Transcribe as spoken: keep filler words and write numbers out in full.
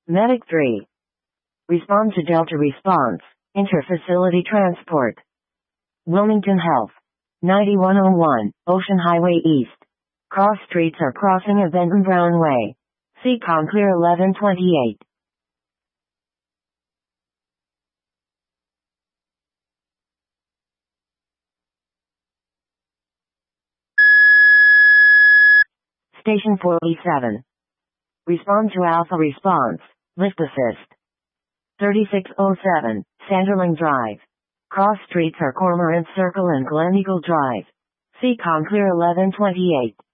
Medic three. Respond to Delta response. Interfacility transport. Wilmington Health. ninety-one oh one, Ocean Highway East. Cross streets are crossing at Benton Brown Way. C COM clear eleven twenty-eight. Station forty-seven. Respond to Alpha response. Lift assist. thirty-six oh seven, Sanderling Drive. Cross streets are Cormorant Circle and Glen Eagle Drive. C COM clear eleven twenty-eight.